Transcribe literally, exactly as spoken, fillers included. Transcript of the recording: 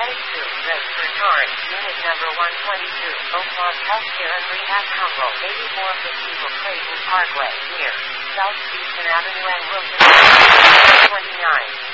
Headed to, Red for Torrance, Unit number one twenty-two, Oakmont Healthcare and Rehab Humboldt, eighty-four fifty-four Clayton Parkway, near South Houston Avenue and Wilson, twenty-nine.